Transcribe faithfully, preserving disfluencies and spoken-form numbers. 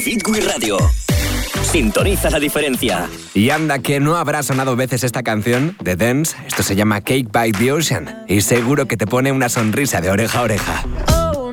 Bitwin Radio. Sintoniza la diferencia. Y anda que no habrá sonado veces esta canción de Dance. Esto se llama Cake by the Ocean y seguro que te pone una sonrisa de oreja a oreja.